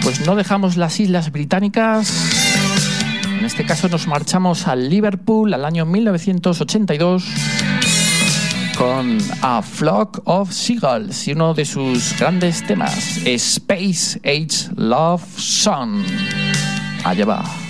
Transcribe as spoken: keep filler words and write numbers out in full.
pues no dejamos las Islas Británicas. En este caso nos marchamos a Liverpool al año mil novecientos ochenta y dos con A Flock of Seagulls y uno de sus grandes temas, Space Age Love Song. Allá va.